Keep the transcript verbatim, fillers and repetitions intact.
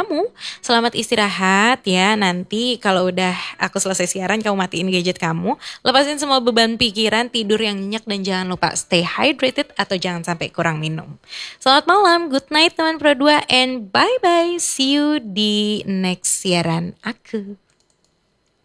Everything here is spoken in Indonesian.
kamu. Selamat istirahat ya. Nanti kalau udah aku selesai siaran, kamu matiin gadget kamu, lepasin semua beban pikiran, tidur yang nyenyak, dan jangan lupa stay hydrated atau jangan sampai kurang minum. Selamat malam, good night teman Pro dua, and bye-bye. See you di next siaran aku.